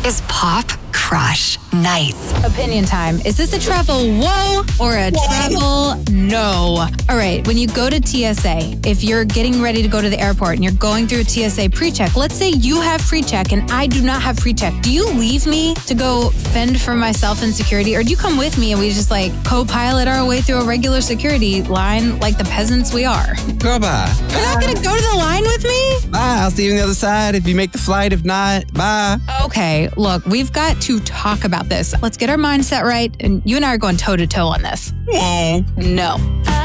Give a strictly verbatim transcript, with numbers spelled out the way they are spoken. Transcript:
is Pop Crush Nights. Opinion time. Is this a travel whoa or a travel no? All right, when you go to T S A, if you're getting ready to go to the airport and you're going through a T S A pre-check, let's say you have pre-check and I do not have pre-check. Do you leave me to go fend for myself in security, or do you come with me and we just like co-pilot our way through a regular security line like the peasants we are? Girl, bye. You're not gonna go to the line with me? Bye. I'll see you on the other side if you make the flight. If not, bye. Okay, look, we've got to talk about this. Let's get our mindset right, and you and I are going toe to toe on this. No. No.